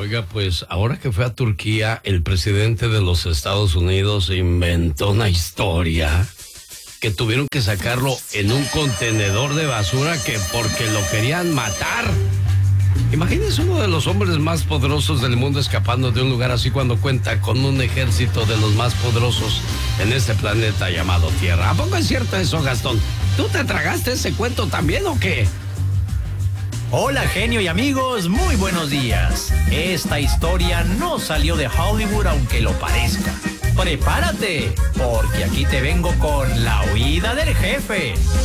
Oiga, pues ahora que fue a Turquía, el presidente de los Estados Unidos inventó una historia que tuvieron que sacarlo en un contenedor de basura que porque lo querían matar. Imagínense uno de los hombres más poderosos del mundo escapando de un lugar así cuando cuenta con un ejército de los más poderosos en este planeta llamado Tierra. ¿A poco es cierto eso, Gastón? ¿Tú te tragaste ese cuento también o qué? Hola, genio y amigos, muy buenos días. Esta historia no salió de Hollywood aunque lo parezca. Prepárate, porque aquí te vengo con la huida del jefe.